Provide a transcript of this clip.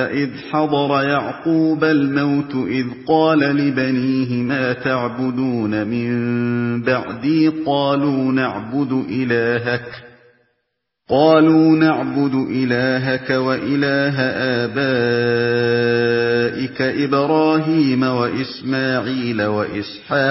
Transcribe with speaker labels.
Speaker 1: إذ حضر يعقوب الموت إذ قال لبنيه ما تعبدون من بعدي قالوا نعبد إلهك وإله آبائك إبراهيم وإسماعيل وإسحاق